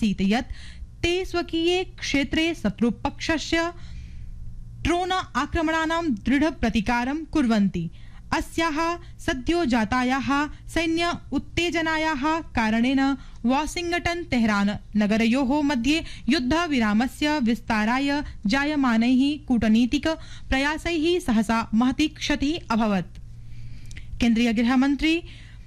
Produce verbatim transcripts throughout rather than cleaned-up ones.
आसीत् यत् ते स्वकीये क्षेत्रे शत्रुपक्षस्य ड्रोन आक्रमणानां दृढ प्रतिकारं कुर्वन्ति। अस्याः सद्यो जातायाः सैन्य उत्तेजनायाः कारणेन वाशिंगटन तेहरान नगरयोः मध्ये युद्धविरामस्य विस्ताराय जायमानैः कूटनीतिक प्रयासैः सहसा महती क्षतिः अभवत्। केन्द्रीय गृहमन्त्री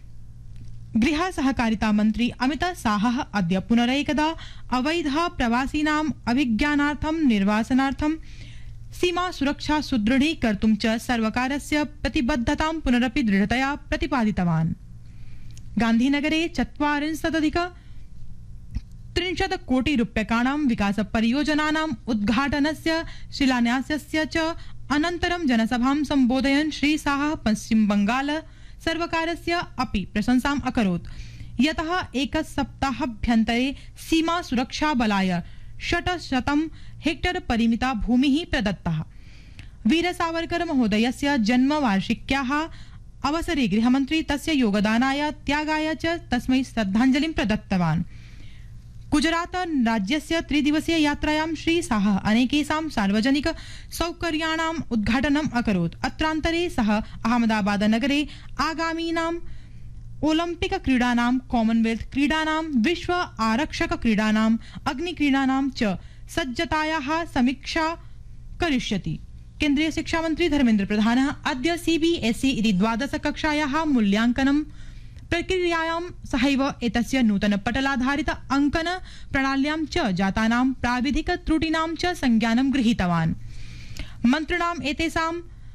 गृह सहकारिता मन्त्री अमित शाहः अद्य पुनरेकदा अवैध प्रवासिनाम् अभिज्ञानार्थं निर्वासनार्थं सीमा सुरक्षा सुदृढीकर्तुं च सर्वकारस्य प्रतिबद्धतां पुनरपि दृढतया प्रतिपादितवान्। गान्धीनगरे चत्वारिंशदधिक त्रिंशत् कोटि रूप्यकाणां विकास परियोजनानाम् उद्घाटनस्य शिलान्यासस्य च अनन्तरं जनसभां सम्बोधयन् श्री शाहः पश्चिम बंगाल सर्वकारस्य अपि प्रशंसाम् अकरोत्, यतः एकसप्ताहाभ्यन्तरे सीमा सुरक्षा बलाय षट्शतं हेक्टर परिमिता भूमिः प्रदत्ता। वीर सावरकर महोदयस्य जन्म वार्षिक्याः अवसरे गृहमन्त्री तस्य योगदानाय त्यागाय च तस्मै श्रद्धाञ्जलिं प्रदत्तवान्। गुजरात राज्यस्य त्रिदिवसीय यात्रायां श्री शाहः अनेकेषां सार्वजनिक सौकर्याणाम् उद्घाटनम् अकरोत्। अत्रान्तरे सः अहमदाबाद नगरे आगामीनाम् ओलम्पिक क्रीडानां, कॉमनवेल्थ क्रीडानां, विश्व आरक्षक क्रीडानां, अग्निक्रीडानां च सज्जतायाः समीक्षा करिष्यति। केन्द्रीय शिक्षा मंत्री धर्मेन्द्र प्रधानः अद्य सीबीएसई इति द्वादश कक्षायाः मूल्यांकनं प्रक्रियायां सहैव एतस्य नूतन पटलाधारित अंकन प्रणाल्यां च जातानां प्राविधिक त्रुटीनां च संज्ञानं गृहीतवान्। मन्त्रिणाम् एतेषां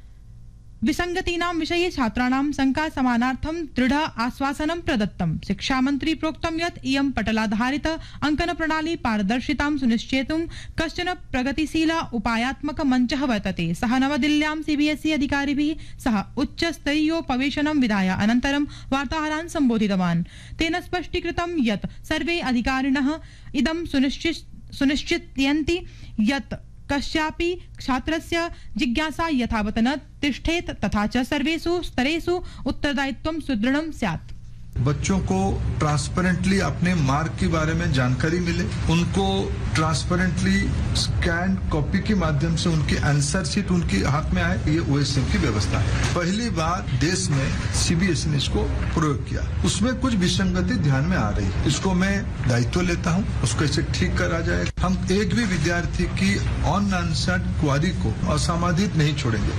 विसंगतीनां विषये छात्राणां शंका समानार्थं दृढ़ आश्वासनं प्रदत्तम्। शिक्षामन्त्री प्रोक्तं यत् इयं पटलाधारित अंकन प्रणाली पारदर्शितां सुनिश्चेतुं कश्चन प्रगतिशील उपायात्मक मञ्चः वर्तते। सः नवदिल्ल्यां सीबीएसई अधिकारिभिः सह उच्चस्तरीयोपवेशनं विधाय अनन्तरं वार्ताहरान् सम्बोधितवान्। तेन स्पष्टीकृतं यत् सर्वे अधिकारिणः इदं सुनिश्चितयन्ति यत् कस्यापि छात्रस्य जिज्ञासा यथावत् न तिष्ठेत तथा च सर्वेषु स्तरेषु उत्तरदायित्वं सुदृढ़ं स्यात्। बच्चों को ट्रांसपेरेंटली अपने मार्क के बारे में जानकारी मिले, उनको ट्रांसपेरेंटली स्कैन कॉपी के माध्यम से उनकी आंसर शीट उनके हाथ में आए, ये ओएसएम की व्यवस्था है। पहली बार देश में सीबीएसई ने इसको प्रयोग किया, उसमें कुछ विसंगति ध्यान में आ रही है, इसको मैं दायित्व लेता हूँ, उसको इसे ठीक करा जाए। हम एक भी विद्यार्थी की अनआंसर्ड क्वारी को असमाधित नहीं छोड़ेंगे।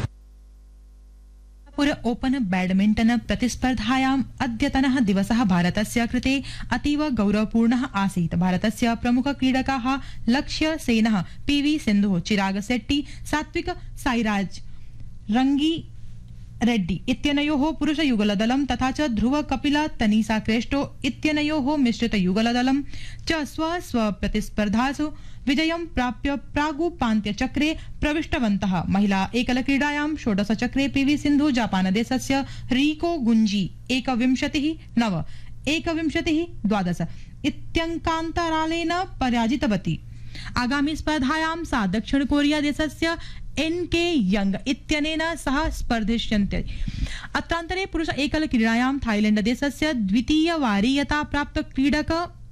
पुर ओपन बैडमिंटन प्रतिस्पर्धायाम् अद्यतनः दिवसः भारतस्य कृते अतीव गौरवपूर्णः आसीत्। भारतस्य प्रमुख क्रीडकाः लक्ष्य सेनः, पीवी सिन्धुः, चिराग शेट्टी, सात्विक साईराज रंगी रेड्डी इत्यनयोः पुरुष युगलदलं तथा च ध्रुव कपिल तनीसा क्रेस्टो इत्यनयोः मिश्रित युगलदलं च स्व स्व प्रतिस्पर्धासु विजयं प्राप्य प्रागुपान्त्यचक्रे प्रविष्टवन्तः। महिला एकल क्रीडायां षोडश चक्रे पीवी सिन्धु जापानदेशस्य रीको गुंजी एकविंशतिः नव एकविंशतिः द्वादश इत्यङ्कान्तरालेन पराजितवती। आगामी स्पर्धायां सा दक्षिण कोरिया देशस्य एन के यंग इत्यनेन सह स्पर्धिष्यन्ते। अत्रान्तरे पुरुष एकल क्रीडायां थाईलैंड देशस्य द्वितीय वारीयता प्राप्त क्रीडक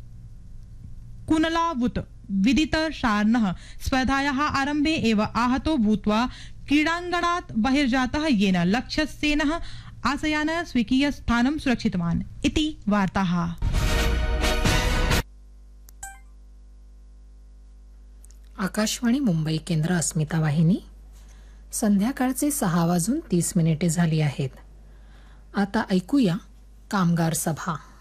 कुनलावुत विदित शार्नः स्पर्धायाः आरम्भे एव आहतो भूत्वा क्रीडाङ्गणात् बहिर्जातः, येन लक्ष्यसेनः आशयान स्वीकीय स्थानं सुरक्षितवान् इति वार्ताः। आकाशवाणी मुंबई केंद्र अस्मिता वाहिनी संध्याकाळचे सहा वाजून तीस मिनिटे झाली आहेत। आता ऐकूया कामगार सभा।